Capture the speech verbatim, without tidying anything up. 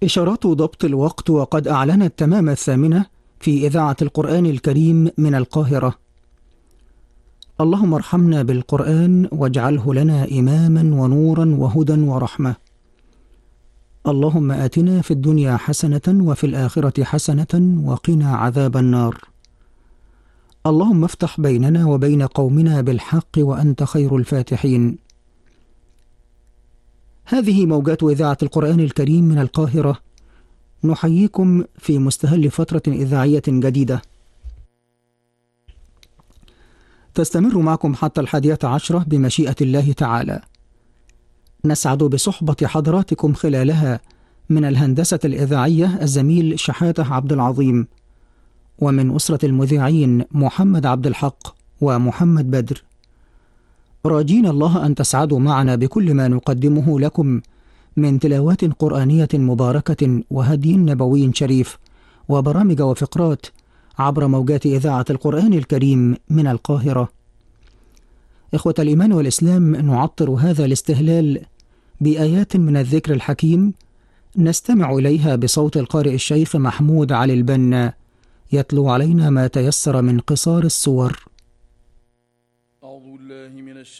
إشارات ضبط الوقت، وقد أعلنت تمام الثامنة في إذاعة القرآن الكريم من القاهرة. اللهم ارحمنا بالقرآن واجعله لنا إماما ونورا وهدى ورحمة. اللهم آتنا في الدنيا حسنة وفي الآخرة حسنة وقنا عذاب النار. اللهم افتح بيننا وبين قومنا بالحق وأنت خير الفاتحين. هذه موجات إذاعة القرآن الكريم من القاهرة، نحييكم في مستهل فترة إذاعية جديدة تستمر معكم حتى الحادية عشرة بمشيئة الله تعالى. نسعد بصحبة حضراتكم خلالها من الهندسة الإذاعية الزميل شحاتة عبد العظيم، ومن أسرة المذيعين محمد عبد الحق ومحمد بدر، راجين الله أن تسعدوا معنا بكل ما نقدمه لكم من تلاوات قرآنية مباركة وهدي نبوي شريف وبرامج وفقرات عبر موجات إذاعة القرآن الكريم من القاهرة. إخوة الإيمان والإسلام، نعطر هذا الاستهلال بآيات من الذكر الحكيم نستمع إليها بصوت القارئ الشيخ محمود علي البنا، يتلو علينا ما تيسر من قصار السور. أعوذ بالله من الشيطان